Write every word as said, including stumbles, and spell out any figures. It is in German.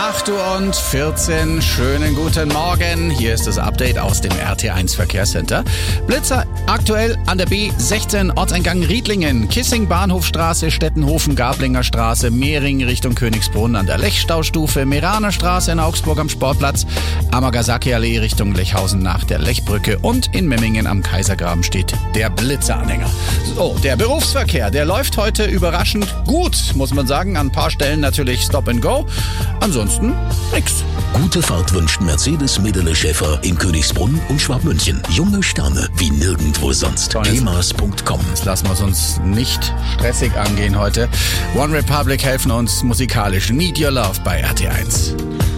acht Uhr und vierzehn. Schönen guten Morgen. Hier ist das Update aus dem R T eins Verkehrscenter. Blitzer aktuell an der B sechzehn, Ortseingang Riedlingen, Kissing, Bahnhofstraße, Stettenhofen, Gablinger Straße, Mehring Richtung Königsbrunn an der Lechstaustufe, Meraner Straße in Augsburg am Sportplatz, Amagasaki-Allee Richtung Lechhausen nach der Lechbrücke und in Memmingen am Kaisergraben steht der Blitzeranhänger. So, der Berufsverkehr, der läuft heute überraschend gut, muss man sagen. An ein paar Stellen natürlich Stop and Go. Ansonsten nix. Gute Fahrt wünscht Mercedes Medele Schäfer in Königsbrunn und Schwabmünchen. Junge Sterne wie nirgendwo sonst. Kemas punkt com. Jetzt lassen wir es uns nicht stressig angehen heute. One Republic helfen uns musikalisch. Need Your Love bei R T eins.